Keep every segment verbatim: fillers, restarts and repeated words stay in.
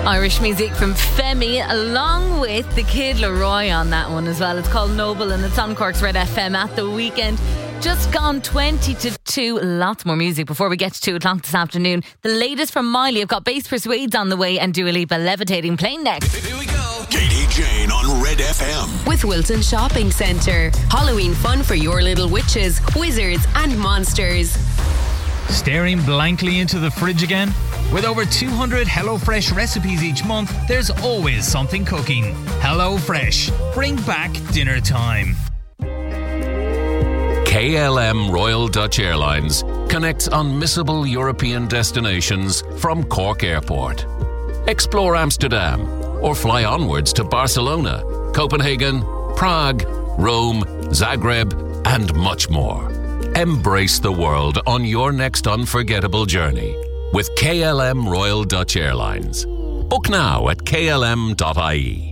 Irish music from Femi, along with the Kid Leroy on that one as well. It's called Noble and it's on Cork's Red F M at the weekend. Just gone twenty to two. Lots more music before we get to two o'clock this afternoon. The latest from Miley. I've got Bass Persuades on the way and Dua Lipa Levitating playing next. Here we go. Katie Jane on Red F M. With Wilton Shopping Centre. Halloween fun for your little witches, wizards and monsters. Staring blankly into the fridge again? With over two hundred HelloFresh recipes each month, there's always something cooking. HelloFresh. Bring back dinner time. K L M Royal Dutch Airlines connects unmissable European destinations from Cork Airport. Explore Amsterdam or fly onwards to Barcelona, Copenhagen, Prague, Rome, Zagreb, and much more. Embrace the world on your next unforgettable journey with K L M Royal Dutch Airlines. Book now at k l m dot i e.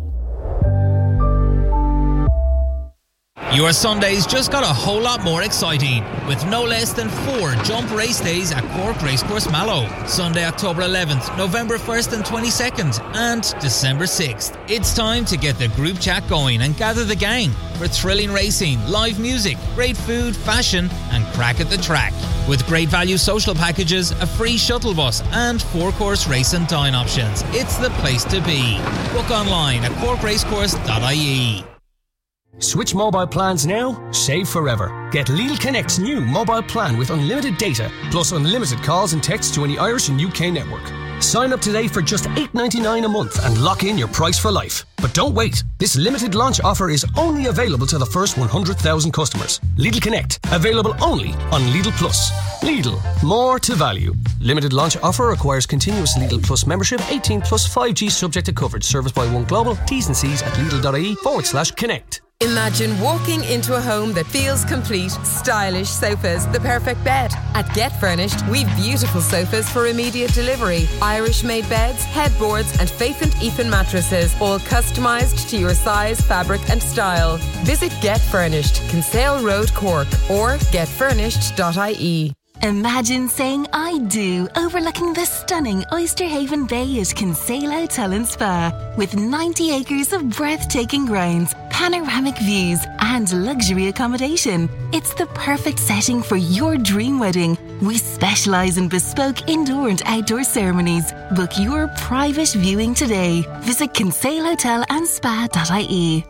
Your Sundays just got a whole lot more exciting with no less than four jump race days at Cork Racecourse Mallow. Sunday, October eleventh, November first and twenty-second and December sixth. It's time to get the group chat going and gather the gang for thrilling racing, live music, great food, fashion and crack at the track. With great value social packages, a free shuttle bus and four-course race and dine options. It's the place to be. Book online at cork racecourse dot i e. Switch mobile plans now, save forever. Get Lidl Connect's new mobile plan with unlimited data, plus unlimited calls and texts to any Irish and U K network. Sign up today for just eight ninety-nine a month and lock in your price for life. But don't wait. This limited launch offer is only available to the first one hundred thousand customers. Lidl Connect, available only on Lidl Plus. Lidl, more to value. Limited launch offer requires continuous Lidl Plus membership, eighteen plus five G subject to coverage. Service by One Global. T's and C's at lidl.ie forward slash connect. Imagine walking into a home that feels complete. Stylish sofas, the perfect bed. At Get Furnished, we've beautiful sofas for immediate delivery. Irish-made beds, headboards and Faith and Ethan mattresses, all customised to your size, fabric and style. Visit Get Furnished, Kinsale Road, Cork, or get furnished dot i e. Imagine saying I do overlooking the stunning Oyster Haven Bay at Kinsale Hotel and Spa. With ninety acres of breathtaking grounds, panoramic views and luxury accommodation. It's the perfect setting for your dream wedding. We specialise in bespoke indoor and outdoor ceremonies. Book your private viewing today. Visit kinsale hotel and spa dot i e.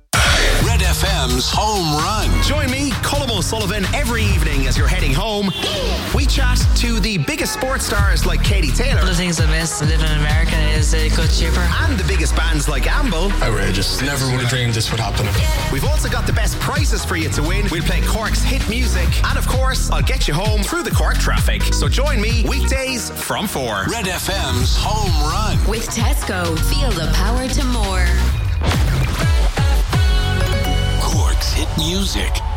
Red F M's Home Run. Join me, Colm O'Sullivan, every evening as you're heading home. We chat to the biggest sports stars like Katie Taylor. One of the things I miss living in America is it got cheaper. And the biggest bands like Amble. Outrageous. Never would have dreamed this would happen. We've also got the best prizes for you to win. We'll play Cork's hit music. And of course, I'll get you home through the Cork traffic. So join me weekdays from four. Red F M's Home Run. With Tesco, feel the power to more. Cork's hit music.